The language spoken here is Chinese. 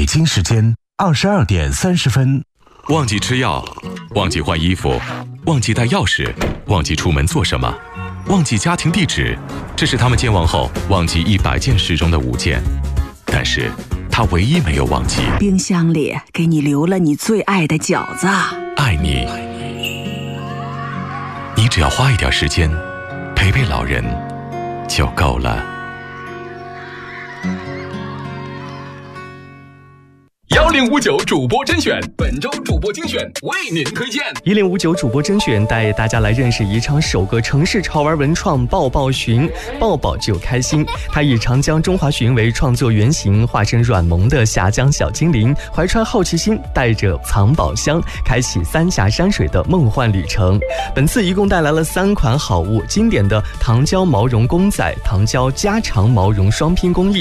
京时间22点30分。 忘记吃药，忘记换衣服，忘记带钥匙，忘记出门做什么，忘记家庭地址，这是他们健忘后忘记100件事中的5件。但是他唯一没有忘记， 冰箱里给你留了你最爱的饺子。 爱你。你只要花一点时间陪陪老人就够了。 1059主播甄选，本周主播精选为您推荐。 1059主播甄选带大家来认识宜昌首个城市潮玩文创抱抱寻，抱抱就开心。它以长江中华鲟为创作原型，化身软萌的峡江小精灵，怀揣好奇心，带着藏宝箱，开启三峡山水的梦幻旅程。本次一共带来了3款好物：经典的糖胶毛绒公仔、糖胶加长毛绒双拼工艺。